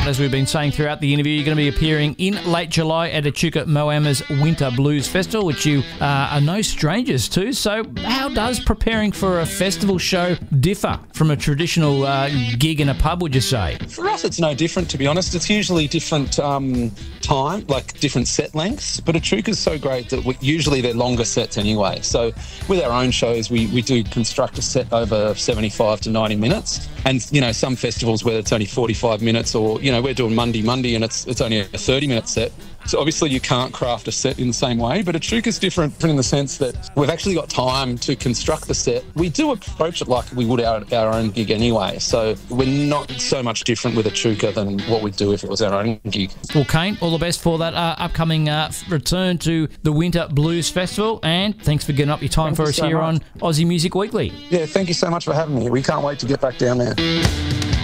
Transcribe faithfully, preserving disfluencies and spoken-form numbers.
as we've been saying throughout the interview, you're going to be appearing in late July at Echuca Moama's Winter Blues Festival, which you uh, are no strangers to. So how does preparing for a festival show differ from a traditional uh, gig in a pub, would you say? For us, it's no different, to be honest. It's usually different um, time, like different set lengths, but Echuca's so great that we, usually they're longer sets anyway. So with our own shows, we, we do construct a set over seventy-five to ninety minutes. And, you know, some festivals where it's only forty-five minutes, or, you know, we're doing Monday, Monday, and it's it's only a thirty-minute set. So obviously you can't craft a set in the same way, but Echuca's different in the sense that we've actually got time to construct the set. We do approach it like we would our, our own gig anyway, so we're not so much different with Echuca than what we'd do if it was our own gig. Well, Kane, all the best for that uh, upcoming uh, return to the Winter Blues Festival, and thanks for getting up your time Thank for you us so here much. on Aussie Music Weekly. Yeah, thank you so much for having me. We can't wait to get back down there.